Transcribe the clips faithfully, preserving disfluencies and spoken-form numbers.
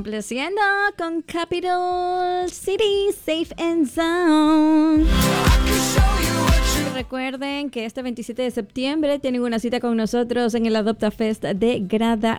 Complaciendo con Capital City Safe and Sound. Recuerden que este veintisiete de septiembre tienen una cita con nosotros en el Adopta Fest de Grada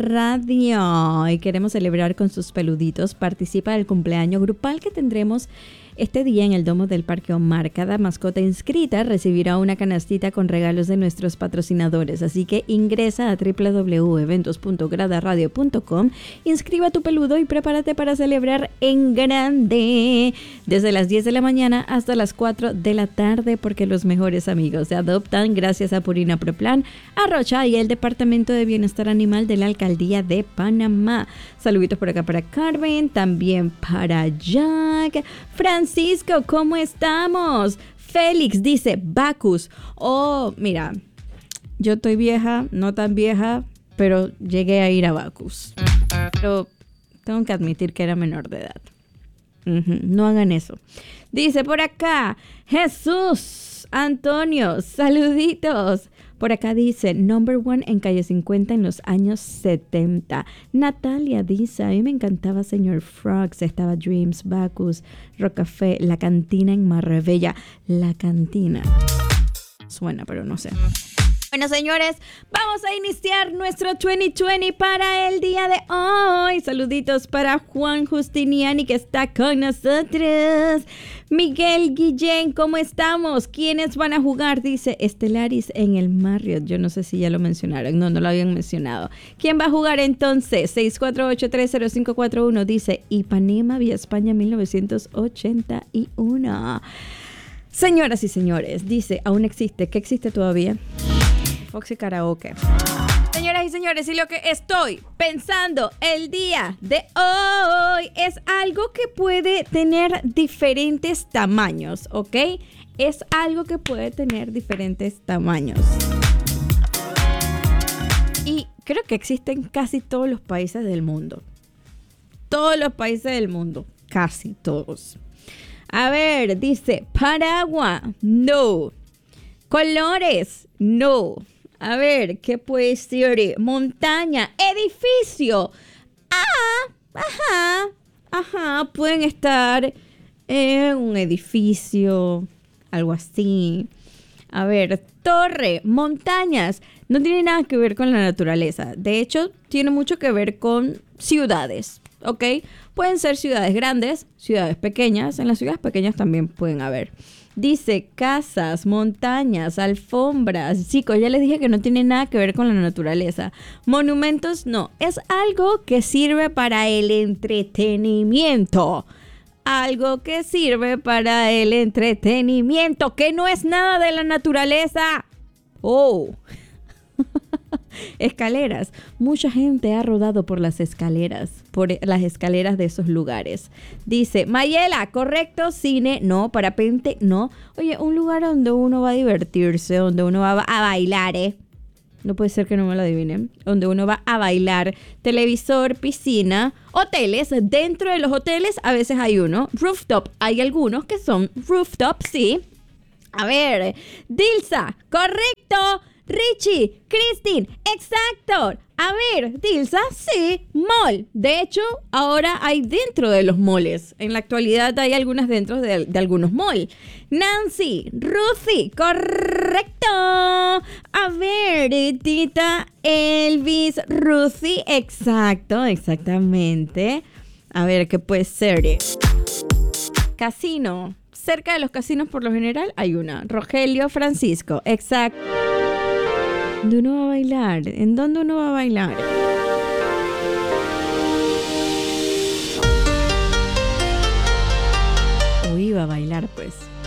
Radio y queremos celebrar con sus peluditos. Participa del cumpleaños grupal que tendremos este día en el domo del Parque Omar. Cada mascota inscrita recibirá una canastita con regalos de nuestros patrocinadores. Así que ingresa a doble u doble u doble u punto eventos punto grada radio punto com, inscriba tu peludo y prepárate para celebrar en grande. Desde las diez de la mañana hasta las cuatro de la tarde, porque los mejores amigos se adoptan gracias a Purina Proplan, a Rocha y el Departamento de Bienestar Animal de la Alcaldía de Panamá. Saluditos por acá para Carmen, también para Jack. Francisco, ¿cómo estamos? Félix dice Bacchus. Oh, mira, yo estoy vieja, no tan vieja, pero llegué a ir a Bacchus. Pero tengo que admitir que era menor de edad. Uh-huh, no hagan eso. Dice por acá, Jesús Antonio, saluditos. Por acá dice, number one en calle cincuenta en los años setenta. Natalia dice, a mí me encantaba Señor Frogs, estaba Dreams, Bacchus, Rocafé, La Cantina en Marbella. La Cantina. Suena, pero no sé. Bueno, señores, vamos a iniciar nuestro dos mil veinte para el día de hoy. Saluditos para Juan Justiniani, que está con nosotros. Miguel Guillén, ¿cómo estamos? ¿Quiénes van a jugar? Dice Estelaris en el Marriott. Yo no sé si ya lo mencionaron. No, no lo habían mencionado. ¿Quién va a jugar entonces? seis cuatro ocho tres cero cinco cuatro uno. Dice Ipanema, Vía España, mil novecientos ochenta y uno. Señoras y señores, dice, aún existe. ¿Qué existe todavía? Foxy Karaoke. Señoras y señores, y lo que estoy pensando el día de hoy es algo que puede tener diferentes tamaños, ¿ok? Es algo que puede tener diferentes tamaños. Y creo que existe en casi todos los países del mundo. Todos los países del mundo. Casi todos. A ver, dice paraguas, no. Colores, no. A ver, ¿qué puede ser? Montaña, edificio. Ah, ajá, ajá. Pueden estar en un edificio, algo así. A ver, torre, montañas. No tiene nada que ver con la naturaleza. De hecho, tiene mucho que ver con ciudades, ¿ok? Pueden ser ciudades grandes, ciudades pequeñas. En las ciudades pequeñas también pueden haber. Dice casas, montañas, alfombras. Chicos, ya les dije que no tiene nada que ver con la naturaleza. Monumentos, no. Es algo que sirve para el entretenimiento. Algo que sirve para el entretenimiento, que no es nada de la naturaleza. Oh. Escaleras. Mucha gente ha rodado por las escaleras, por las escaleras de esos lugares. Dice, Mayela, correcto, cine, no, parapente, no. Oye, un lugar donde uno va a divertirse, donde uno va a bailar, ¿eh? No puede ser que no me lo adivinen. Donde uno va a bailar, televisor, piscina, hoteles. Dentro de los hoteles a veces hay uno. Rooftop, hay algunos que son rooftop, sí. A ver, Dilsa, correcto. Richie, Christine, exacto. A ver, Dilsa, sí, mall. De hecho, ahora hay dentro de los malls. En la actualidad hay algunas dentro de, de algunos malls. Nancy, Ruthie, correcto. A ver, Tita, Elvis, Ruthie, exacto, exactamente. A ver, ¿qué puede ser? Casino. Cerca de los casinos por lo general hay una. Rogelio, Francisco, exacto. ¿Dónde uno va a bailar? ¿En dónde uno va a bailar? O iba a bailar, pues.